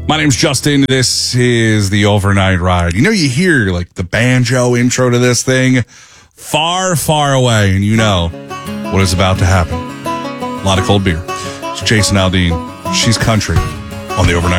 My name's Justin. This is the Overnight Ride. You know, you hear like the banjo intro to this thing far, far away, and you know what is about to happen. A lot of cold beer. It's Jason Aldean. She's country on the Overnight